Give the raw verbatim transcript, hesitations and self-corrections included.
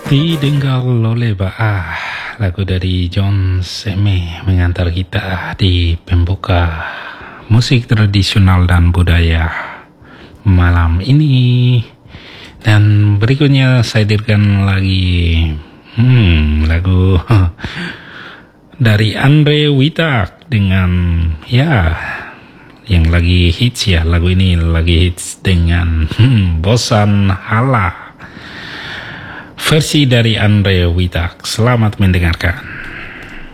Didengar oleh Baah, lagu dari John Seme mengantar kita di pembuka musik tradisional dan budaya malam ini. Dan berikutnya saya hadirkan lagi hmm, lagu dari Andre Wittak dengan ya yang lagi hits ya. Lagu ini lagi hits dengan hmm, Bosan Hala, versi dari Andre Wittak. Selamat mendengarkan.